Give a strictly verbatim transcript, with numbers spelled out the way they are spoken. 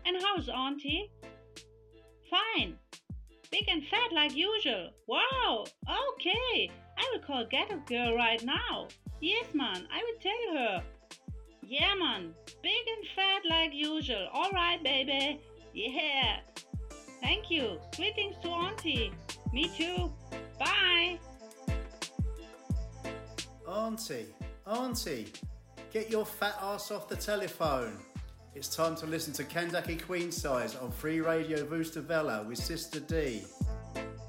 And how's Auntie? Fine. Big and fat like usual. Wow. Okay. I will call Ghetto Girl right now. Yes, man. I will tell her. Yeah, man. Big and fat like usual. All right, baby. Yeah. Thank you. Greetings to Auntie. Me too. Bye. Auntie, Auntie, get your fat ass off the telephone. It's time to listen to Kandaki Queen Size on Free Radio Vustavella with Sister D.